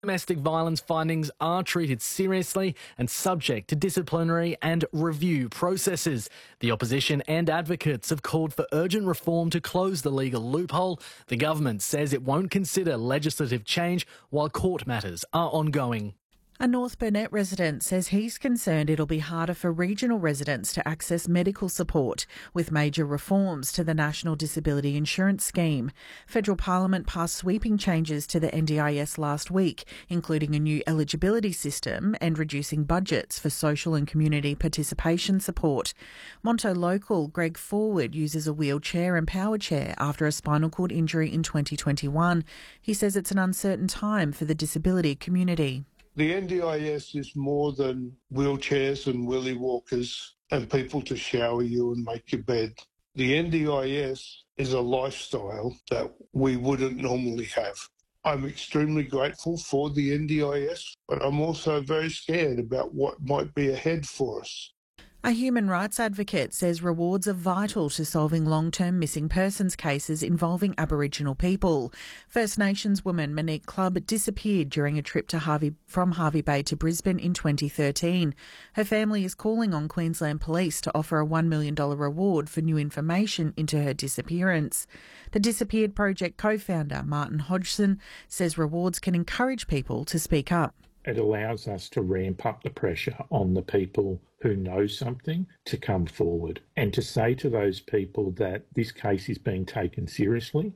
Domestic violence findings are treated seriously and subject to disciplinary and review processes. The opposition and advocates have called for urgent reform to close the legal loophole. The government says it won't consider legislative change while court matters are ongoing. A North Burnett resident says he's concerned it'll be harder for regional residents to access medical support with major reforms to the National Disability Insurance Scheme. Federal Parliament passed sweeping changes to the NDIS last week, including a new eligibility system and reducing budgets for social and community participation support. Monto local Greg Forward uses a wheelchair and power chair after a spinal cord injury in 2021. He says it's an uncertain time for the disability community. The NDIS is more than wheelchairs and willy walkers and people to shower you and make your bed. The NDIS is a lifestyle that we wouldn't normally have. I'm extremely grateful for the NDIS, but I'm also very scared about what might be ahead for us. A human rights advocate says rewards are vital to solving long-term missing persons cases involving Aboriginal people. First Nations woman Monique Clubb disappeared during a trip from Hervey Bay to Brisbane in 2013. Her family is calling on Queensland Police to offer a $1 million reward for new information into her disappearance. The Disappeared Project co-founder Martin Hodgson says rewards can encourage people to speak up. It allows us to ramp up the pressure on the people who know something to come forward and to say to those people that this case is being taken seriously.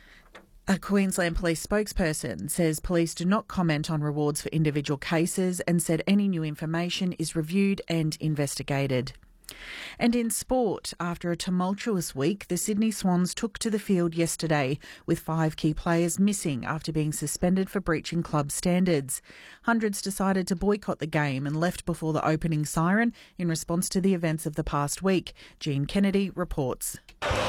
A Queensland Police spokesperson says police do not comment on rewards for individual cases and said any new information is reviewed and investigated. And in sport, after a tumultuous week, the Sydney Swans took to the field yesterday with 5 key players missing after being suspended for breaching club standards. Hundreds decided to boycott the game and left before the opening siren in response to the events of the past week. Jean Kennedy reports.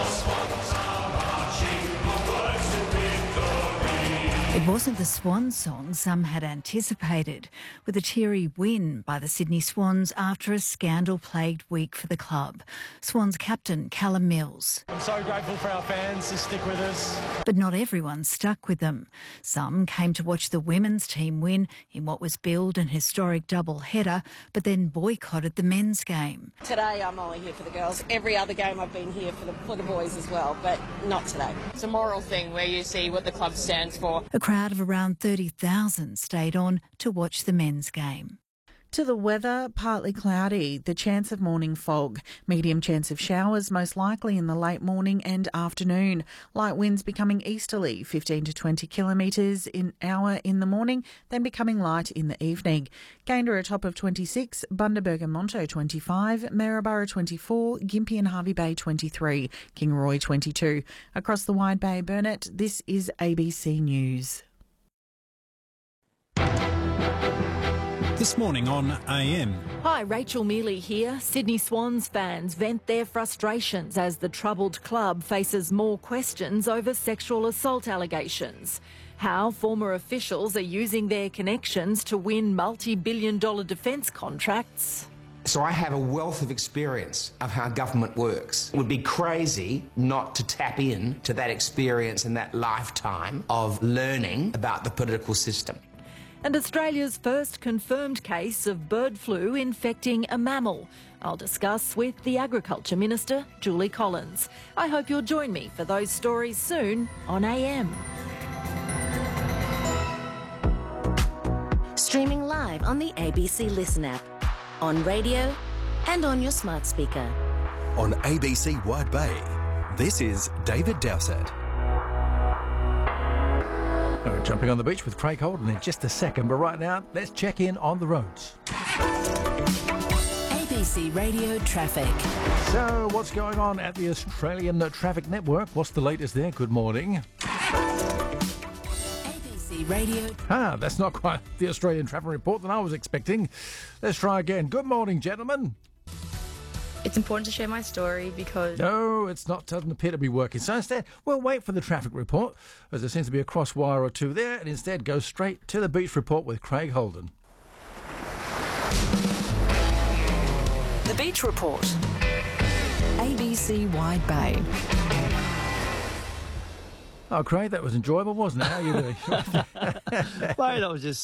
It wasn't the Swan song some had anticipated, with a teary win by the Sydney Swans after a scandal-plagued week for the club. Swans captain Callum Mills. I'm so grateful for our fans to stick with us. But not everyone stuck with them. Some came to watch the women's team win in what was billed an historic double-header, but then boycotted the men's game. Today I'm only here for the girls. Every other game I've been here for the boys as well, but not today. It's a moral thing where you see what the club stands for. A crowd of around 30,000 stayed on to watch the men's game. To the weather, partly cloudy, the chance of morning fog, medium chance of showers most likely in the late morning and afternoon. Light winds becoming easterly, 15 to 20 kilometres an hour in the morning, then becoming light in the evening. Gayndah a top of 26, Bundaberg and Monto 25, Maryborough 24, Gympie and Hervey Bay 23, Kingaroy 22. Across the Wide Bay, Burnett, this is ABC News. This morning on AM. Hi, Rachel Mealy here. Sydney Swans fans vent their frustrations as the troubled club faces more questions over sexual assault allegations. How former officials are using their connections to win multi-billion-dollar defence contracts. So I have a wealth of experience of how government works. It would be crazy not to tap in to that experience and that lifetime of learning about the political system. And Australia's first confirmed case of bird flu infecting a mammal. I'll discuss with the Agriculture Minister, Julie Collins. I hope you'll join me for those stories soon on AM. Streaming live on the ABC Listen app, on radio and on your smart speaker. On ABC Wide Bay, this is David Dowsett. Jumping on the beach with Craig Holden in just a second, but right now, let's check in on the roads. ABC Radio Traffic. So, what's going on at the Australian Traffic Network? What's the latest there? Good morning. ABC Radio. That's not quite the Australian Traffic Report that I was expecting. Let's try again. Good morning, gentlemen. It's important to share my story because... No, it's not. Doesn't appear to be working. So instead, we'll wait for the traffic report, as there seems to be a cross wire or two there, and instead go straight to the beach report with Craig Holden. The Beach Report. ABC Wide Bay. Oh, Craig, that was enjoyable, wasn't it? How are you doing? Mate, I was just